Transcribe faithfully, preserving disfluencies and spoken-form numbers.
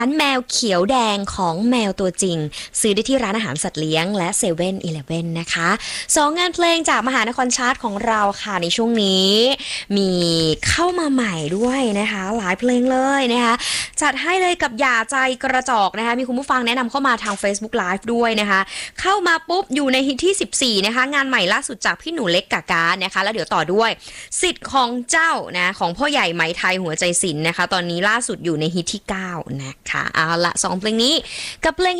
ร้านแมวเขียวแดงของแมวตัวจริงซื้อได้ที่ร้านอาหารสัตว์เลี้ยงและเซเว่นอีเลฟเว่นนะคะสองงานเพลงจากมหานครชาร์ตของเราค่ะในช่วงนี้มีเข้ามาใหม่ด้วยนะคะหลายเพลงเลยนะคะจัดให้เลยกับอย่าใจกระจอกนะคะมีคุณผู้ฟังแนะนำเข้ามาทาง Facebook Live ด้วยนะคะเข้ามาปุ๊บอยู่ในฮิตที่สิบสี่นะคะงานใหม่ล่าสุดจากพี่หนูเล็กกากานะคะแล้วเดี๋ยวต่อด้วยสิทธิ์ของเจ้านะของพ่อใหญ่ไหมไทยหัวใจศิลป์นะคะตอนนี้ล่าสุดอยู่ในฮิตที่เก้านะคะเอาละสองเพลงนี้กับเพลง